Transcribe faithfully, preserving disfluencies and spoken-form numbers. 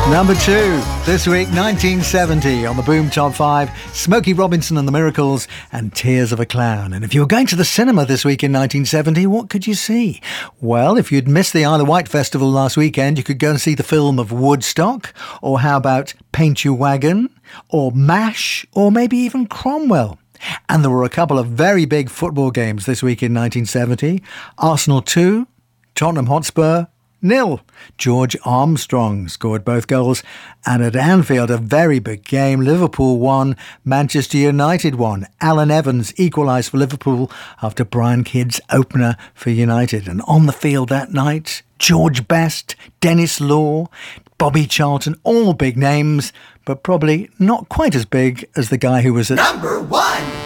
Number two, this week, nineteen seventy, on the Boom Top five, Smokey Robinson and the Miracles and Tears of a Clown. And if you were going to the cinema this week in nineteen seventy, what could you see? Well, if you'd missed the Isle of Wight Festival last weekend, you could go and see the film of Woodstock, or how about Paint Your Wagon, or MASH, or maybe even Cromwell. And there were a couple of very big football games this week in nineteen seventy. Arsenal two, Tottenham Hotspur nil. George Armstrong scored both goals. And at Anfield, a very big game. Liverpool won, Manchester United won. Alan Evans equalised for Liverpool after Brian Kidd's opener for United. And on the field that night, George Best, Dennis Law, Bobby Charlton, all big names, but probably not quite as big as the guy who was at number one.